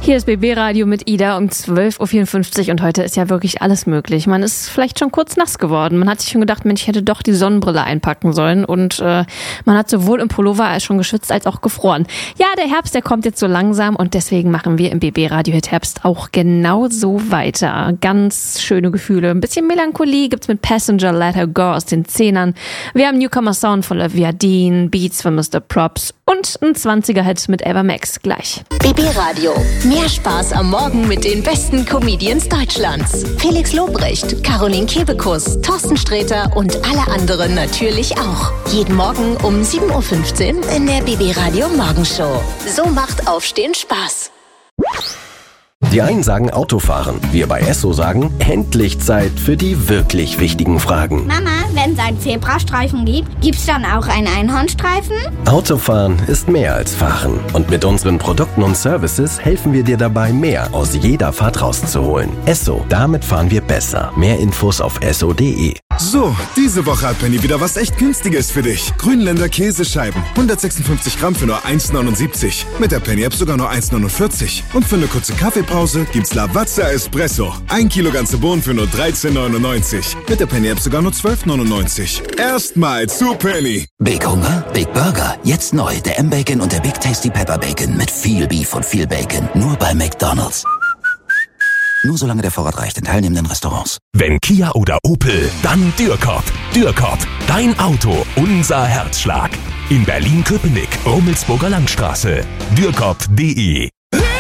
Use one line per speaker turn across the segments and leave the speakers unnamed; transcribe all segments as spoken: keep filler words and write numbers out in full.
Hier ist B B Radio mit Ida um zwölf Uhr vierundfünfzig und heute ist ja wirklich alles möglich. Man ist vielleicht schon kurz nass geworden. Man hat sich schon gedacht, Mensch, ich hätte doch die Sonnenbrille einpacken sollen und äh, man hat sowohl im Pullover als schon geschwitzt als auch gefroren. Ja, der Herbst, der kommt jetzt so langsam und deswegen machen wir im B B Radio Hit Herbst auch genau so weiter. Ganz schöne Gefühle. Ein bisschen Melancholie gibt's mit Passenger Let Her Go aus den Zehnern. Wir haben Newcomer Sound von Olivia Dean, Beats von Mister Props und ein zwanziger-Hit mit Ava Max gleich.
B B Radio. Mehr Spaß am Morgen mit den besten Comedians Deutschlands. Felix Lobrecht, Caroline Kebekus, Thorsten Sträter und alle anderen natürlich auch. Jeden Morgen um sieben Uhr fünfzehn in der B B Radio Morgenshow. So macht Aufstehen Spaß.
Die einen sagen Autofahren, wir bei Esso sagen, endlich Zeit für die wirklich wichtigen Fragen.
Mama, wenn es einen Zebrastreifen gibt, gibt's dann auch einen Einhornstreifen?
Autofahren ist mehr als Fahren. Und mit unseren Produkten und Services helfen wir dir dabei, mehr aus jeder Fahrt rauszuholen. Esso, damit fahren wir besser. Mehr Infos auf esso punkt de.
So, diese Woche hat Penny wieder was echt Günstiges für dich. Grünländer Käsescheiben, hundertsechsundfünfzig Gramm für nur eins neunundsiebzig. Mit der Penny-App sogar nur eins neunundvierzig. Und für eine kurze Kaffeepause gibt's Lavazza Espresso. Ein Kilo ganze Bohnen für nur dreizehn neunundneunzig. Mit der Penny-App sogar nur zwölf neunundneunzig. Erstmal zu Penny.
Big Hunger? Big Burger. Jetzt neu, der M-Bacon und der Big Tasty Pepper Bacon mit viel Beef und viel Bacon. Nur bei McDonald's. Nur solange der Vorrat reicht in teilnehmenden Restaurants.
Wenn Kia oder Opel, dann Dürkop. Dürkop, dein Auto, unser Herzschlag. In Berlin-Köpenick, Rummelsburger Landstraße. Dürkop punkt de.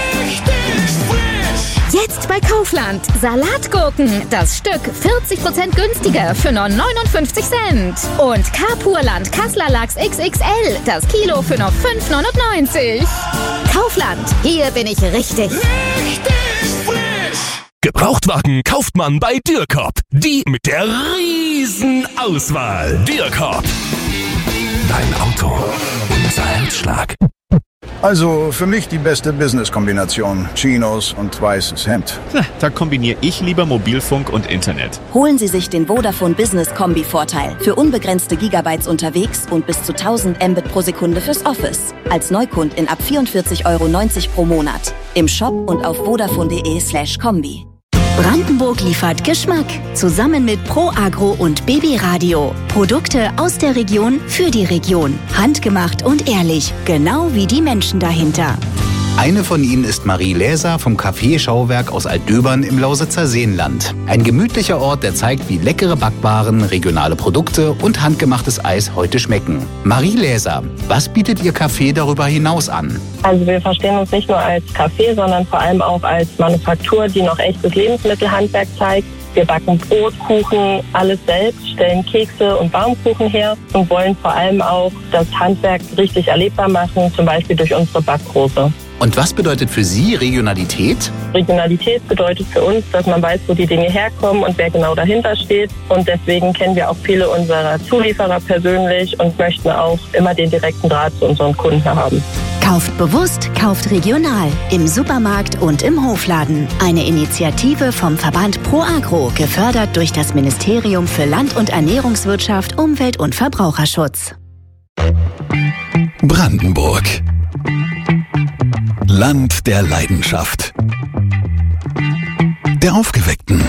Jetzt bei Kaufland. Salatgurken. Das Stück vierzig Prozent günstiger für nur neunundfünfzig Cent. Und Carpurland Kassler Lachs X X L. Das Kilo für nur fünf neunundneunzig. Kaufland. Hier bin ich richtig.
Richtig frisch. Gebrauchtwagen kauft man bei Dürkop. Die mit der riesen Auswahl. Dürkop. Dein Auto. Unser Herzschlag.
Also für mich die beste Business-Kombination. Chinos und weißes Hemd.
Na, da kombiniere ich lieber Mobilfunk und Internet.
Holen Sie sich den Vodafone Business Kombi-Vorteil. Für unbegrenzte Gigabytes unterwegs und bis zu tausend Mbit pro Sekunde fürs Office. Als Neukundin ab vierundvierzig Euro neunzig pro Monat. Im Shop und auf vodafone punkt de slash kombi.
Brandenburg liefert Geschmack. Zusammen mit Pro Agro und B B Radio. Produkte aus der Region für die Region. Handgemacht und ehrlich. Genau wie die Menschen dahinter.
Eine von ihnen ist Marie Läser vom Café Schauwerk aus Altdöbern im Lausitzer Seenland. Ein gemütlicher Ort, der zeigt, wie leckere Backwaren, regionale Produkte und handgemachtes Eis heute schmecken. Marie Läser, was bietet Ihr Café darüber hinaus an?
Also wir verstehen uns nicht nur als Café, sondern vor allem auch als Manufaktur, die noch echtes Lebensmittelhandwerk zeigt. Wir backen Brot, Kuchen, alles selbst, stellen Kekse und Baumkuchen her und wollen vor allem auch das Handwerk richtig erlebbar machen, zum Beispiel durch unsere Backkurse.
Und was bedeutet für Sie Regionalität?
Regionalität bedeutet für uns, dass man weiß, wo die Dinge herkommen und wer genau dahinter steht. Und deswegen kennen wir auch viele unserer Zulieferer persönlich und möchten auch immer den direkten Draht zu unseren Kunden haben.
Kauft bewusst, kauft regional. Im Supermarkt und im Hofladen. Eine Initiative vom Verband Pro Agro, gefördert durch das Ministerium für Land- und Ernährungswirtschaft, Umwelt und Verbraucherschutz.
Brandenburg. Land der Leidenschaft. Der Aufgeweckten.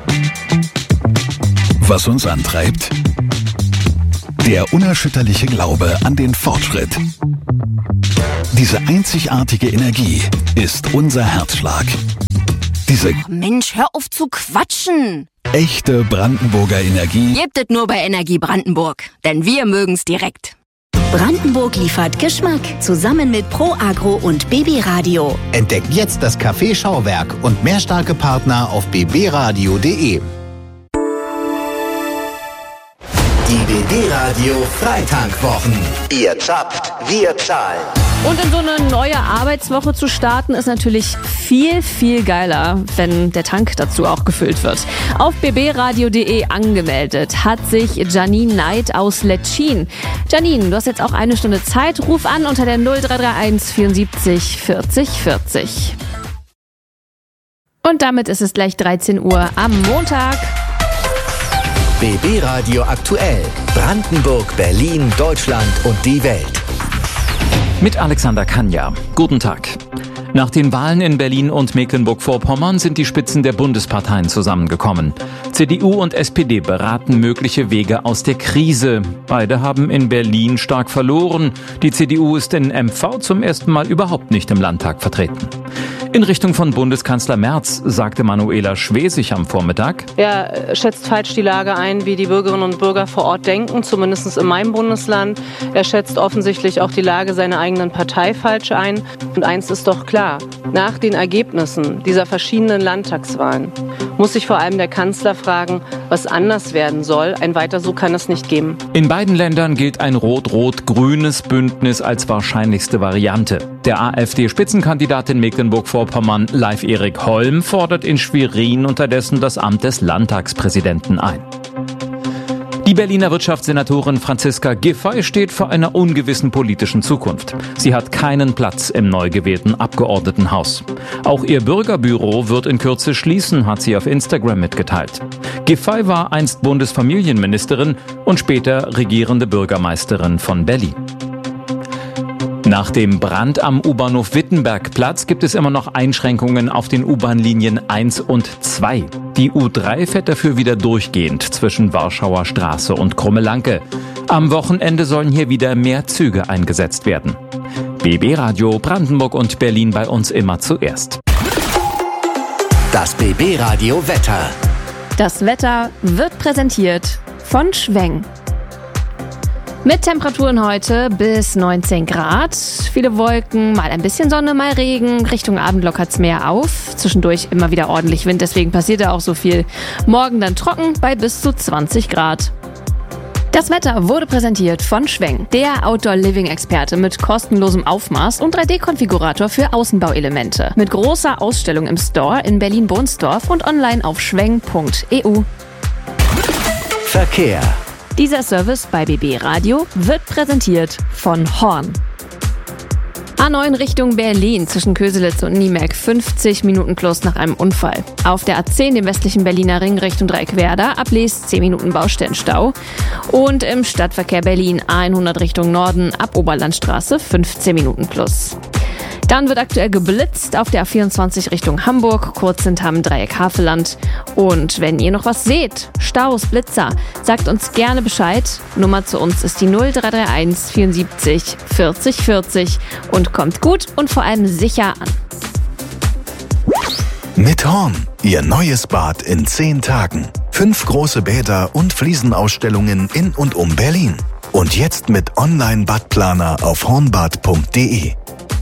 Was uns antreibt? Der unerschütterliche Glaube an den Fortschritt. Diese einzigartige Energie ist unser Herzschlag. Diese
oh Mensch, hör auf zu quatschen!
Echte Brandenburger Energie
Gebt es nur bei Energie Brandenburg, denn wir mögen's direkt.
Brandenburg liefert Geschmack. Zusammen mit Pro Agro und B B Radio.
Entdeckt jetzt das Café Schauwerk und mehr starke Partner auf b b radio punkt de.
Die B B Radio Freitankwwochen. Ihr zappt, wir zahlen.
Und in so eine neue Arbeitswoche zu starten, ist natürlich viel, viel geiler, wenn der Tank dazu auch gefüllt wird. Auf b b radio punkt de angemeldet hat sich Janine Neid aus Letschin. Janine, du hast jetzt auch eine Stunde Zeit. Ruf an unter der null drei drei eins vierundsiebzig vierzig vierzig. Und damit ist es gleich dreizehn Uhr am Montag.
B B Radio aktuell. Brandenburg, Berlin, Deutschland und die Welt.
Mit Alexander Kanja. Guten Tag. Nach den Wahlen in Berlin und Mecklenburg-Vorpommern sind die Spitzen der Bundesparteien zusammengekommen. C D U und S P D beraten mögliche Wege aus der Krise. Beide haben in Berlin stark verloren. Die C D U ist in M V zum ersten Mal überhaupt nicht im Landtag vertreten. In Richtung von Bundeskanzler Merz sagte Manuela Schwesig am Vormittag:
Er schätzt falsch die Lage ein, wie die Bürgerinnen und Bürger vor Ort denken, zumindest in meinem Bundesland. Er schätzt offensichtlich auch die Lage seiner eigenen Partei falsch ein. Und eins ist doch klar: Nach den Ergebnissen dieser verschiedenen Landtagswahlen muss sich vor allem der Kanzler fragen, was anders werden soll. Ein Weiter so kann es nicht geben.
In beiden Ländern gilt ein rot-rot-grünes Bündnis als wahrscheinlichste Variante. Der AfD-Spitzenkandidat in Mecklenburg-Vorpommern, Leif Erik Holm, fordert in Schwerin unterdessen das Amt des Landtagspräsidenten ein. Die Berliner Wirtschaftssenatorin Franziska Giffey steht vor einer ungewissen politischen Zukunft. Sie hat keinen Platz im neu gewählten Abgeordnetenhaus. Auch ihr Bürgerbüro wird in Kürze schließen, hat sie auf Instagram mitgeteilt. Giffey war einst Bundesfamilienministerin und später regierende Bürgermeisterin von Berlin. Nach dem Brand am U-Bahnhof Wittenbergplatz gibt es immer noch Einschränkungen auf den U-Bahn-Linien eins und zwei. Die U drei fährt dafür wieder durchgehend zwischen Warschauer Straße und Krummelanke. Am Wochenende sollen hier wieder mehr Züge eingesetzt werden. B B Radio Brandenburg und Berlin bei uns immer zuerst.
Das B B Radio Wetter.
Das Wetter wird präsentiert von Schweng. Mit Temperaturen heute bis neunzehn Grad. Viele Wolken, mal ein bisschen Sonne, mal Regen. Richtung Abend lockert's mehr auf. Zwischendurch immer wieder ordentlich Wind, deswegen passiert da auch so viel. Morgen dann trocken bei bis zu zwanzig Grad. Das Wetter wurde präsentiert von Schweng, der Outdoor-Living-Experte mit kostenlosem Aufmaß und drei D-Konfigurator für Außenbauelemente. Mit großer Ausstellung im Store in Berlin-Bohnsdorf und online auf schweng punkt e u.
Verkehr.
Dieser Service bei B B Radio wird präsentiert von Horn. A neun Richtung Berlin zwischen Köselitz und Niemek, fünfzig Minuten plus nach einem Unfall. Auf der A zehn, dem westlichen Berliner Ring Richtung Dreieckwerda, ab Lees zehn Minuten Baustellenstau. Und im Stadtverkehr Berlin A hundert Richtung Norden, ab Oberlandstraße, fünfzehn Minuten plus. Dann wird aktuell geblitzt auf der A vierundzwanzig Richtung Hamburg, kurz hinterm Dreieck Havelland. Und wenn ihr noch was seht, Staus, Blitzer, sagt uns gerne Bescheid. Nummer zu uns ist die null drei drei eins vierundsiebzig vierzig vierzig und kommt gut und vor allem sicher an.
Mit Horn, Ihr neues Bad in zehn Tagen. Fünf große Bäder und Fliesenausstellungen in und um Berlin. Und jetzt mit Online-Badplaner auf hornbad punkt de.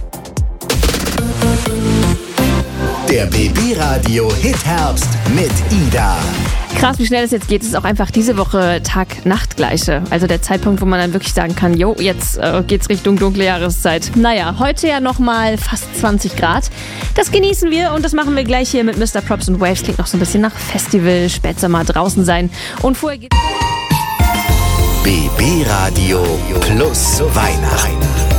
Der B B Radio Hit Herbst mit Ida.
Krass, wie schnell es jetzt geht. Es ist auch einfach diese Woche Tag-Nacht-Gleiche. Also der Zeitpunkt, wo man dann wirklich sagen kann, jo, jetzt äh, geht's Richtung dunkle Jahreszeit. Naja, heute ja nochmal fast zwanzig Grad. Das genießen wir und das machen wir gleich hier mit Mister Props und Waves. Klingt noch so ein bisschen nach Festival, Spätsommer, draußen sein. Und vorher geht's...
B B Radio plus Weihnachten.